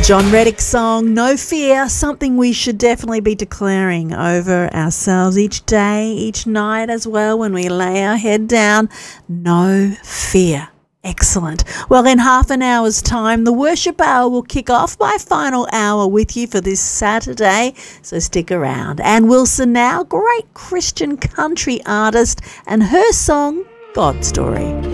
John Reddick's song, No Fear, something we should definitely be declaring over ourselves each day, each night as well, when we lay our head down. No fear. Excellent. Well, in half an hour's time, the worship hour will kick off, my final hour with you for this Saturday, so stick around. Ann Wilson now, great Christian country artist, and her song, God Story.